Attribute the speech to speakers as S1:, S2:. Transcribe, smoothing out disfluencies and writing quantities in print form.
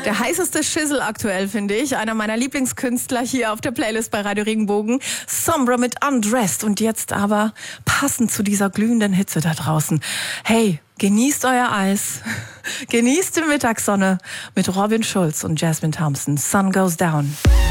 S1: Der heißeste Schissel aktuell, finde ich. Einer meiner Lieblingskünstler hier auf der Playlist bei Radio Regenbogen. Sombra mit Undressed. Und jetzt aber passend zu dieser glühenden Hitze da draußen. Hey, genießt euer Eis. Genießt die Mittagssonne mit Robin Schulz und Jasmine Thompson. Sun Goes Down.